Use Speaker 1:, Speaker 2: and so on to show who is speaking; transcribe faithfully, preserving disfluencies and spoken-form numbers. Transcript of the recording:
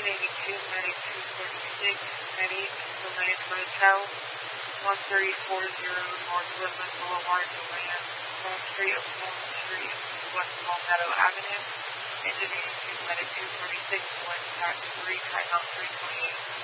Speaker 1: eighty-two, Medic two forty-six, Medic, Atlantic Motel, one three four zero North Woodland Boulevard, Deland, Home Street, Oklahoma Street, West Palmetto Avenue, Engine eighty-two, Medic two forty-six, one tax three, Triton three twenty-eight.